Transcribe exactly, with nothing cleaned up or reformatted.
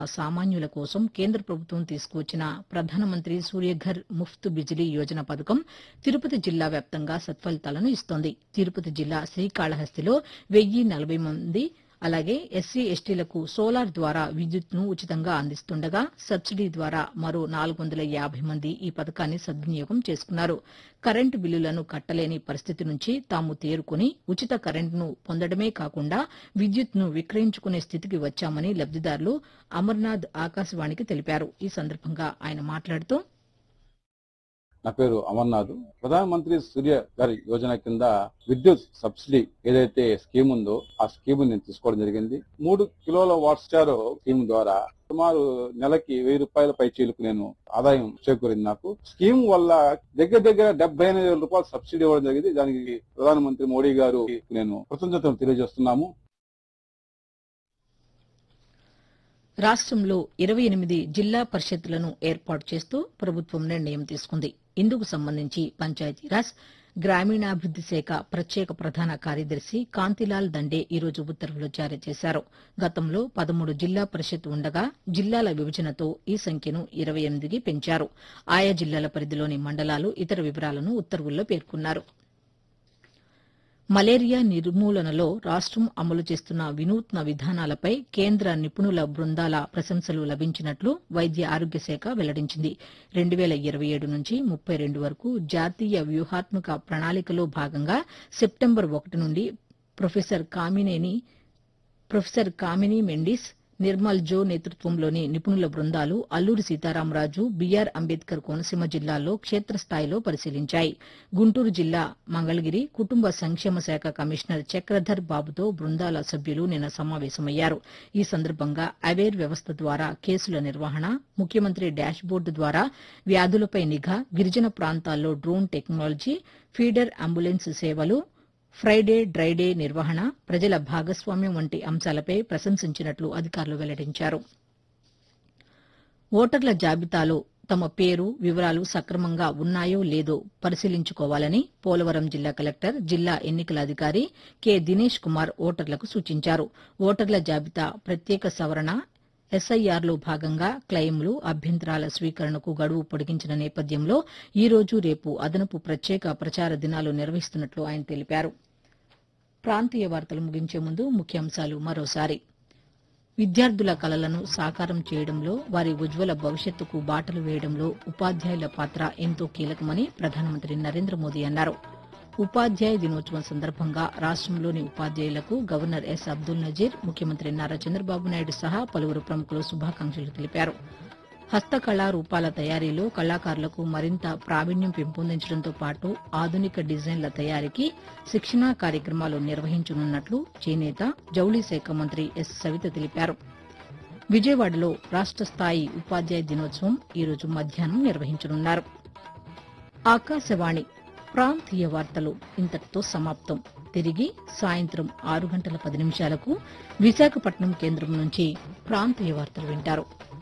సామాన్యుల కోసం కేంద్ర ప్రభుత్వం తీసుకువచ్చిన ప్రధానమంత్రి సూర్యఘర్ ముఫ్త్ బిజిలీ యోజన పథకం తిరుపతి జిల్లా వ్యాప్తంగా సత్ఫలితాలను ఇస్తోంది. తిరుపతి జిల్లా శ్రీకాళహస్తిలో వెయ్యి నలభై మంది అలాగే ఎస్సీ ఎస్టీలకు సోలార్ ద్వారా విద్యుత్తును ఉచితంగా అందిస్తుండగా సబ్సిడీ ద్వారా మరో నాలుగు వందల యాభై మంది ఈ పథకాన్ని సద్వినియోగం చేసుకున్నారు. కరెంటు బిల్లులను కట్టలేని పరిస్థితి నుంచి తాము తేరుకుని ఉచిత కరెంటును పొందడమే కాకుండా విద్యుత్తును విక్రయించుకునే స్థితికి వచ్చామని లబ్దిదారులు అమర్నాథ్ ఆకాశవాణికి తెలిపారు. ఈ సందర్భంగా ఆయన మాట్లాడుతూ నా పేరు అమర్నాథ్. ప్రధానమంత్రి సూర్య గారి యోజన కింద విద్యుత్ సబ్సిడీ ఏదైతే స్కీమ్ ఉందో ఆ స్కీమ్ నేను తీసుకోవడం జరిగింది. మూడు కిలోల వాట్ స్టార్ స్కీమ్ ద్వారా సుమారు నెలకి వెయ్యి రూపాయల పై చీలకు నేను ఆదాయం చేకూరింది. నాకు స్కీమ్ వల్ల దగ్గర దగ్గర డెబ్బై ఎనిమిది వేల రూపాయలు సబ్సిడీ ఇవ్వడం జరిగింది. దానికి ప్రధానమంత్రి మోడీ గారు నేను కృతజ్ఞతలు తెలియజేస్తున్నాము. రాష్ట్రంలో ఇరవై ఎనిమిది జిల్లా పరిషత్లను ఏర్పాటు చేస్తూ ప్రభుత్వం నిర్ణయం తీసుకుంది. ఇందుకు సంబంధించి పంచాయతీరాజ్ గ్రామీణాభివృద్ది శాఖ ప్రత్యేక ప్రధాన కార్యదర్శి కాంతిలాల్ దండే ఈరోజు ఉత్తర్వులు జారీ చేశారు. గతంలో పదమూడు జిల్లా పరిషత్ ఉండగా జిల్లాల విభజనతో ఈ సంఖ్యను ఇరవై ఎనిమిదికి పెంచారు. ఆయా జిల్లాల పరిధిలోని మండలాలు ఇతర వివరాలను ఉత్తర్వుల్లో పేర్కొన్నారు. మలేరియా నిర్మూలనలో రాష్టం అమలు చేస్తున్న వినూత్న విధానాలపై కేంద్ర నిపుణుల బృందాల ప్రశంసలు లభించినట్లు వైద్య ఆరోగ్య శాఖ వెల్లడించింది. రెండు వేల ఇరవై ఏడు నుంచి ముప్పై రెండు వరకు జాతీయ వ్యూహాత్మక ప్రణాళికలో భాగంగా సెప్టెంబర్ ఒకటి నుండి ప్రొఫెసర్ కామినేని ప్రొఫెసర్ కామిని మెండిస్, నిర్మల్ జో నేతృత్వంలోని నిపుణుల బృందాలు అల్లూరి సీతారామరాజు, బీఆర్ అంబేద్కర్ కోనసీమ జిల్లాల్లో క్షేత్రస్థాయిలో పరిశీలించాయి. గుంటూరు జిల్లా మంగళగిరి కుటుంబ సంక్షేమ శాఖ కమిషనర్ చక్రధర్ బాబుతో బృందాల సభ్యులు నిన్న సమావేశమయ్యారు. ఈ సందర్భంగా అవేర్ వ్యవస్థ ద్వారా కేసుల నిర్వహణ, ముఖ్యమంత్రి డాష్ బోర్డు ద్వారా వ్యాధులపై నిఘా, గిరిజన ప్రాంతాల్లో డ్రోన్ టెక్నాలజీ, ఫీడర్ అంబులెన్స్ సేవలు, ఫ్రైడే డ్రైడే నిర్వహణ, ప్రజల భాగస్వామ్యం వంటి అంశాలపై ప్రశంసించినట్లు అధికారులు వెల్లడించారు. ఓటర్ల జాబితాలో తమ పేరు, వివరాలు సక్రమంగా ఉన్నాయో లేదో పరిశీలించుకోవాలని పోలవరం జిల్లా కలెక్టర్, జిల్లా ఎన్నికల అధికారి కె దినేష్ కుమార్ ఓటర్లకు సూచించారు. ఓటర్ల జాబితా ప్రత్యేక సవరణ ఎస్ఐఆర్లో భాగంగా క్లెయిమ్లు, అభ్యంతరాల స్వీకరణకు గడువు పొడిగించిన నేపథ్యంలో ఈ రోజు, రేపు అదనపు ప్రత్యేక ప్రచార దినాలు నిర్వహిస్తున్నట్లు ఆయన తెలిపారు. ప్రాంతీయ వార్తలు ముగించే ముందు ముఖ్యాంశాలు మరోసారి. విద్యార్థుల కలలను సాకారం చేయడంలో, వారి ఉజ్వల భవిష్యత్తుకు బాటలు వేయడంలో ఉపాధ్యాయుల పాత్ర ఎంతో కీలకమని ప్రధానమంత్రి నరేంద్ర మోదీ అన్నారు. ఉపాధ్యాయ దినోత్సవం సందర్భంగా రాష్టంలోని ఉపాధ్యాయులకు గవర్నర్ ఎస్ అబ్దుల్ నజీర్, ముఖ్యమంత్రి నారా చంద్రబాబు నాయుడు సహా పలువురు ప్రముఖులు శుభాకాంక్షలు తెలిపారు. హస్తకళా రూపాల తయారీలో కళాకారులకు మరింత ప్రావీణ్యం పెంపొందించడంతో పాటు ఆధునిక డిజైన్ల తయారీకి శిక్షణా కార్యక్రమాలు నిర్వహించనున్నట్లు చేనేత, జౌళి శాఖ మంత్రి ఎస్ సవిత తెలిపారు. విజయవాడలో రాష్ట స్థాయి ఉపాధ్యాయ దినోత్సవం ఈరోజు మధ్యాహ్నం నిర్వహించనున్నారు. ఆకాశవాణి ప్రాంతీయ వార్తలు ఇంతటితో సమాప్తం. తిరిగి సాయంత్రం ఆరు గంటల పది నిమిషాలకు విశాఖపట్నం కేంద్రం నుంచి ప్రాంతీయ వార్తలు వింటారు.